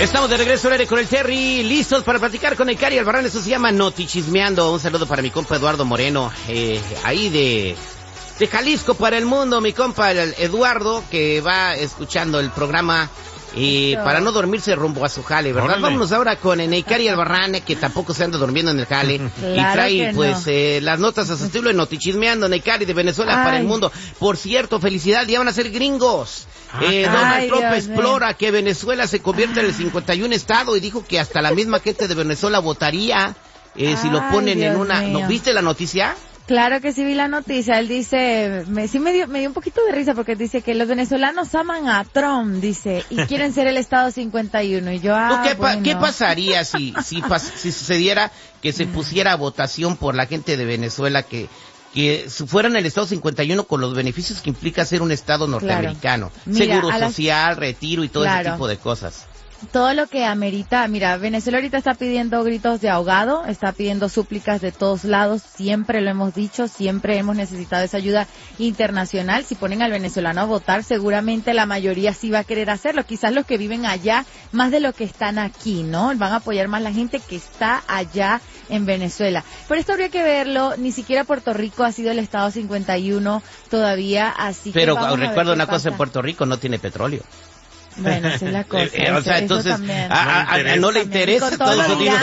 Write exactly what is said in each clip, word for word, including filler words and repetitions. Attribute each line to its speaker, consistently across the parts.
Speaker 1: Estamos de regreso al aire con el Terry, listos para platicar con el Cari Albarrán. Eso se llama Notichismeando. Un saludo para mi compa Eduardo Moreno, eh, ahí de, de Jalisco para el mundo. Mi compa el Eduardo, que va escuchando el programa y para no dormirse rumbo a su jale, ¿verdad? Órale. Vámonos ahora con el Cari Albarrán, que tampoco se anda durmiendo en el jale. Claro, y trae pues no. eh, las notas a su estilo de Notichismeando. Neikari de Venezuela Ay. Para el mundo. Por cierto, felicidad, ya van a ser gringos. Eh, Donald Trump explora que Venezuela se convierte en el cincuenta y uno estado y dijo que hasta la misma gente de Venezuela votaría eh, si lo ponen Dios en una... ¿No viste la noticia?
Speaker 2: Claro que sí vi la noticia. Él dice, me, sí me dio, me dio un poquito de risa porque dice que los venezolanos aman a Trump, dice, y quieren ser el estado cincuenta y uno. Y yo, ah,
Speaker 1: ¿Qué,
Speaker 2: bueno.
Speaker 1: ¿Qué pasaría si, si, pas, si sucediera que se pusiera a votación por la gente de Venezuela que... que fueran el estado cincuenta y uno con los beneficios que implica ser un estado norteamericano, claro. Mira, seguro social, las... retiro y todo claro. ese tipo de cosas?
Speaker 2: Todo lo que amerita, mira, Venezuela ahorita está pidiendo gritos de ahogado, está pidiendo súplicas de todos lados, siempre lo hemos dicho, siempre hemos necesitado esa ayuda internacional. Si ponen al venezolano a votar, seguramente la mayoría sí va a querer hacerlo, quizás los que viven allá, más de lo que están aquí, ¿no? Van a apoyar más la gente que está allá en Venezuela. Pero esto habría que verlo, ni siquiera Puerto Rico ha sido el estado cincuenta y uno todavía, así
Speaker 1: Pero
Speaker 2: que vamos
Speaker 1: recuerda
Speaker 2: a ver
Speaker 1: una
Speaker 2: qué
Speaker 1: cosa,
Speaker 2: pasa.
Speaker 1: en Puerto Rico no tiene petróleo.
Speaker 2: Bueno, esa es la cosa.
Speaker 1: Eh, o sea,
Speaker 2: eso,
Speaker 1: entonces,
Speaker 2: eso
Speaker 1: a, a, a, no le interesa Estados Unidos.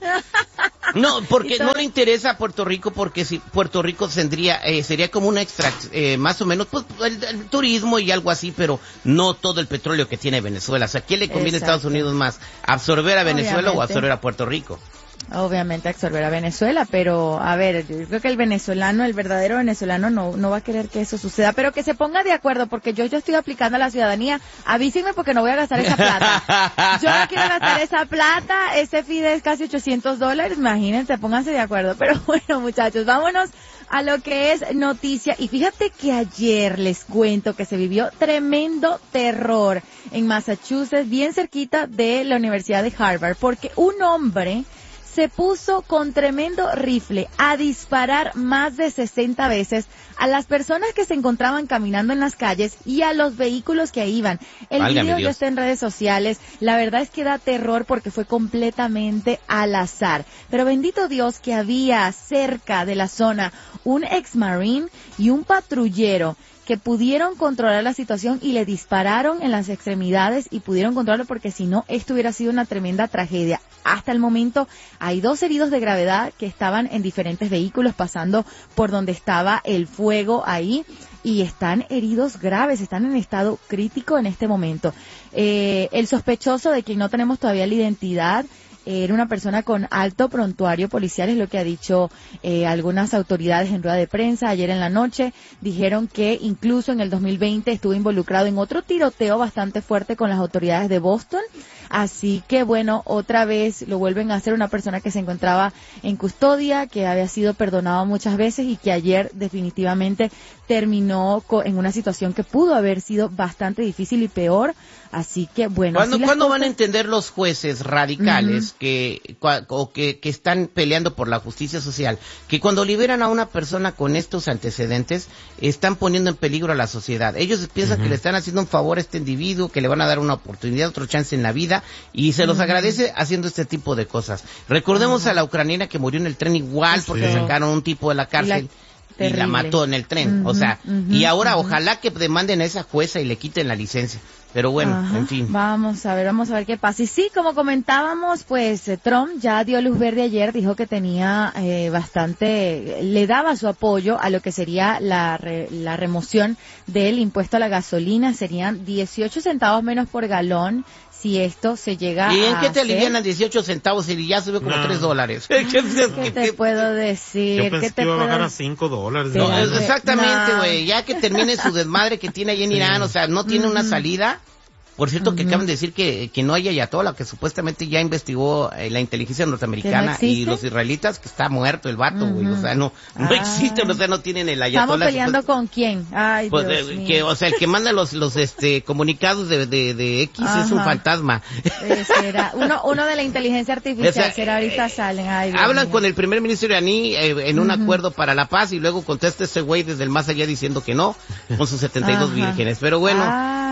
Speaker 1: No, porque no le interesa a Puerto Rico, porque si Puerto Rico tendría, eh, sería como una extra, eh, más o menos, pues, el, el turismo y algo así, pero no todo el petróleo que tiene Venezuela. O sea, ¿quién le conviene Exacto. a Estados Unidos más? ¿Absorber a Venezuela Obviamente. o absorber a Puerto Rico?
Speaker 2: Obviamente absorber a Venezuela, pero a ver, yo creo que el venezolano, el verdadero venezolano no no va a querer que eso suceda, pero que se ponga de acuerdo, porque yo yo estoy aplicando a la ciudadanía, avísenme porque no voy a gastar esa plata. Yo no quiero gastar esa plata, ese fide es casi ochocientos dólares, imagínense, pónganse de acuerdo. Pero bueno, muchachos, vámonos a lo que es noticia, y fíjate que ayer les cuento que se vivió tremendo terror en Massachusetts, bien cerquita de la Universidad de Harvard, porque un hombre se puso con tremendo rifle a disparar más de sesenta veces a las personas que se encontraban caminando en las calles y a los vehículos que iban. El Válgame video Dios. ya está en redes sociales. La verdad es que da terror porque fue completamente al azar. Pero bendito Dios que había cerca de la zona un ex-marine y un patrullero que pudieron controlar la situación y le dispararon en las extremidades y pudieron controlarlo, porque si no, esto hubiera sido una tremenda tragedia. Hasta el momento hay dos heridos de gravedad que estaban en diferentes vehículos pasando por donde estaba el fuego ahí, y están heridos graves, están en estado crítico en este momento. Eh, el sospechoso, de quien no tenemos todavía la identidad, era una persona con alto prontuario policial, es lo que ha dicho eh, algunas autoridades en rueda de prensa ayer en la noche. Dijeron que incluso en el dos mil veinte estuvo involucrado en otro tiroteo bastante fuerte con las autoridades de Boston. Así que bueno, otra vez lo vuelven a hacer, una persona que se encontraba en custodia, que había sido perdonado muchas veces y que ayer definitivamente terminó en una situación que pudo haber sido bastante difícil y peor. Así que bueno.
Speaker 1: ¿Cuándo, ¿cuándo
Speaker 2: cosas...
Speaker 1: van a entender los jueces radicales uh-huh. que, o que, que están peleando por la justicia social, que cuando liberan a una persona con estos antecedentes, están poniendo en peligro a la sociedad? Ellos piensan uh-huh. que le están haciendo un favor a este individuo, que le van a dar una oportunidad, otro chance en la vida, y se los uh-huh. agradece haciendo este tipo de cosas. Recordemos uh-huh. a la ucraniana que murió en el tren igual, porque sí. sacaron un tipo de la cárcel. Y la mató en el tren, uh-huh, o sea, uh-huh, y ahora uh-huh. ojalá que demanden a esa jueza y le quiten la licencia, pero bueno,
Speaker 2: Ajá.
Speaker 1: en fin.
Speaker 2: Vamos a ver, vamos a ver qué pasa. Y sí, como comentábamos, pues Trump ya dio luz verde ayer, dijo que tenía eh, bastante, le daba su apoyo a lo que sería la, re, la remoción del impuesto a la gasolina, serían dieciocho centavos menos por galón. Si esto se llega a
Speaker 1: ¿Y en qué te
Speaker 2: hacer?
Speaker 1: alivianan dieciocho centavos y ya subió como no. tres dólares?
Speaker 2: ¿Qué, ¿Qué te puedo decir?
Speaker 3: Yo pensé
Speaker 2: ¿Qué te
Speaker 3: que iba a bajar
Speaker 2: puedo...
Speaker 3: a cinco dólares.
Speaker 1: No, exactamente, güey. No. Ya que termine su desmadre que tiene ahí en sí. Irán, o sea, no tiene mm. una salida. Por cierto, uh-huh. que acaban de decir que, que no hay ayatollah, que supuestamente ya investigó eh, la inteligencia norteamericana no y los israelitas, que está muerto el vato, güey. Uh-huh. O sea, no no ah. existen, o sea, no tienen el ayatollah.
Speaker 2: ¿Estamos peleando
Speaker 1: supuest...
Speaker 2: con quién? Ay,
Speaker 1: pues,
Speaker 2: Dios
Speaker 1: eh,
Speaker 2: mío.
Speaker 1: Que, o sea, el que manda los los este comunicados de, de, de X Ajá. es un fantasma.
Speaker 2: Eh, será. Uno, uno de la inteligencia artificial, o sea, será ahorita eh, salen. Ay, Dios
Speaker 1: hablan
Speaker 2: mío.
Speaker 1: con el primer ministro iraní eh, en un uh-huh. acuerdo para la paz, y luego contesta ese güey desde el más allá diciendo que no, con sus setenta y dos Ajá. vírgenes. Pero bueno.
Speaker 2: Ah.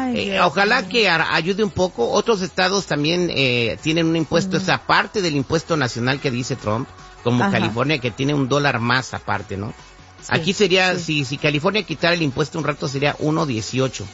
Speaker 1: Eh, ojalá que a, ayude un poco. Otros estados también eh, tienen un impuesto, mm. esa parte del impuesto nacional que dice Trump, como Ajá. California, que tiene un dólar más aparte, ¿no? Sí, Aquí sería, sí. si, si California quitara el impuesto un rato, sería uno dieciocho.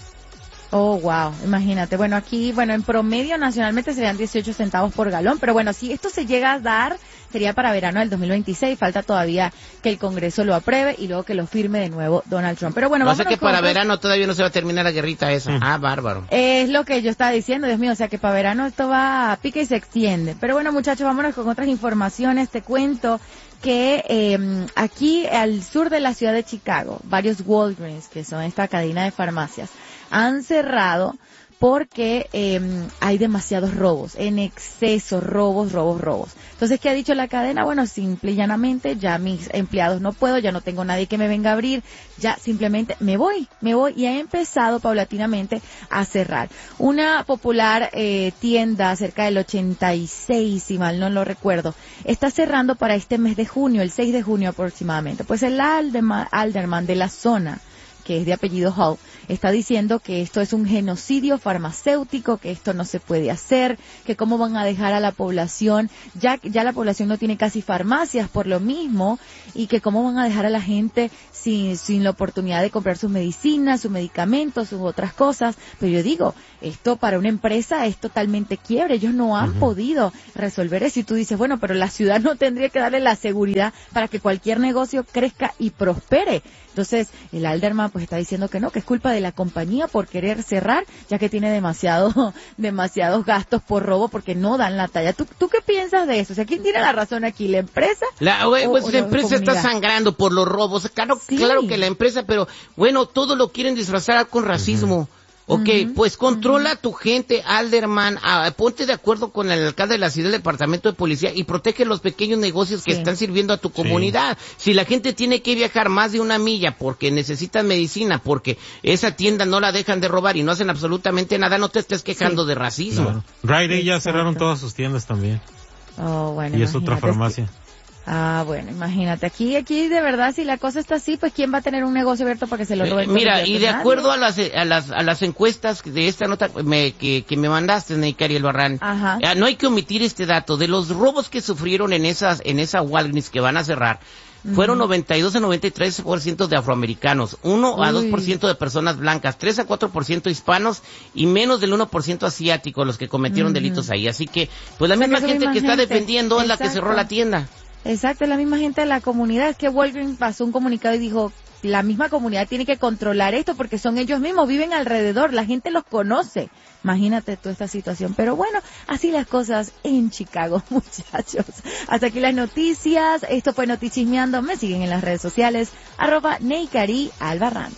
Speaker 2: Oh, wow, imagínate. Bueno, aquí, bueno, en promedio nacionalmente serían dieciocho centavos por galón, pero bueno, si esto se llega a dar, sería para verano del dos mil veintiséis, falta todavía que el Congreso lo apruebe y luego que lo firme de nuevo Donald Trump. Pero bueno,
Speaker 1: vamos a
Speaker 2: ver
Speaker 1: que para otros... verano todavía no se va a terminar la guerrita esa. Mm. Ah, bárbaro.
Speaker 2: Es lo que yo estaba diciendo, Dios mío, o sea que para verano esto va a pique y se extiende. Pero bueno, muchachos, vámonos con otras informaciones. Te cuento que eh, aquí al sur de la ciudad de Chicago, varios Walgreens, que son esta cadena de farmacias, han cerrado porque eh, hay demasiados robos, en exceso, robos, robos, robos. Entonces, ¿qué ha dicho la cadena? Bueno, simple y llanamente, ya mis empleados no puedo, ya no tengo nadie que me venga a abrir, ya simplemente me voy, me voy, y ha empezado paulatinamente a cerrar. Una popular eh, tienda cerca del ochenta y seis, si mal no lo recuerdo, está cerrando para este mes de junio, el seis de junio aproximadamente. Pues el alderman, alderman de la zona, que es de apellido Hall, está diciendo que esto es un genocidio farmacéutico, que esto no se puede hacer, que cómo van a dejar a la población, ya, ya la población no tiene casi farmacias por lo mismo, y que cómo van a dejar a la gente sin, sin la oportunidad de comprar sus medicinas, sus medicamentos, sus otras cosas. Pero yo digo, esto para una empresa es totalmente quiebre, ellos no han uh-huh. podido resolver eso, y tú dices, bueno, pero la ciudad no tendría que darle la seguridad para que cualquier negocio crezca y prospere. Entonces, el alderman pues está diciendo que no, que es culpa de la compañía por querer cerrar, ya que tiene demasiado, demasiados gastos por robo porque no dan la talla. ¿Tú, tú qué piensas de eso? O sea, ¿quién tiene la razón aquí? ¿La empresa?
Speaker 1: La, o, pues o la empresa está sangrando por los robos. Claro, sí. claro que la empresa, pero bueno, todo lo quieren disfrazar con racismo. Uh-huh. Ok, uh-huh, pues controla uh-huh. tu gente, alderman, ah, ponte de acuerdo con el alcalde de la ciudad, del departamento de policía, y protege los pequeños negocios sí. que están sirviendo a tu comunidad. Sí. Si la gente tiene que viajar más de una milla porque necesitan medicina, porque esa tienda no la dejan de robar y no hacen absolutamente nada, no te estés quejando sí. de racismo.
Speaker 3: Claro. Rite Aid ya cerraron todas sus tiendas también.
Speaker 2: Oh, bueno,
Speaker 3: y es otra farmacia.
Speaker 2: Ah, bueno, imagínate, aquí, aquí de verdad, si la cosa está así, pues ¿quién va a tener un negocio abierto para que se lo roben?
Speaker 1: Eh, mira, y de acuerdo a las, a las, a las encuestas de esta nota me, que, que me mandaste, Neikari Albarrán, Ajá. Eh, no hay que omitir este dato, de los robos que sufrieron en esas, en esa Walgreens que van a cerrar, fueron noventa y dos a noventa y tres por ciento de afroamericanos, uno a dos por ciento de personas blancas, tres a cuatro por ciento hispanos y menos del uno por ciento asiáticos los que cometieron uh-huh. delitos ahí. Así que, pues la o misma gente que gente. está defendiendo Exacto. es la que cerró la tienda.
Speaker 2: Exacto, es la misma gente de la comunidad. Es que Walgreens pasó un comunicado y dijo, la misma comunidad tiene que controlar esto porque son ellos mismos, viven alrededor, la gente los conoce. Imagínate toda esta situación. Pero bueno, así las cosas en Chicago, muchachos. Hasta aquí las noticias. Esto fue Notichismeando. Me siguen en las redes sociales, arroba Neikari Albarrán.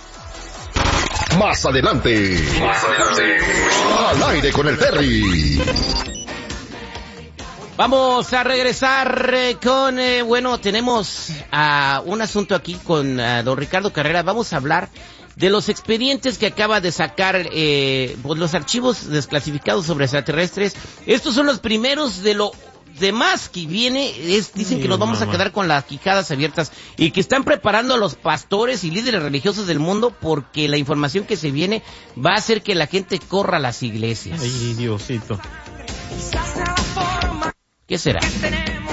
Speaker 4: Más adelante. Más adelante. Al aire con el Ferry.
Speaker 1: Vamos a regresar eh, con, eh, bueno, tenemos uh, un asunto aquí con uh, don Ricardo Carrera. Vamos a hablar de los expedientes que acaba de sacar, eh, pues los archivos desclasificados sobre extraterrestres. Estos son los primeros de lo demás que viene. Es, dicen que nos vamos a quedar con las quijadas abiertas y que están preparando a los pastores y líderes religiosos del mundo porque la información que se viene va a hacer que la gente corra a las iglesias.
Speaker 3: Ay, Diosito.
Speaker 1: ¿Qué será?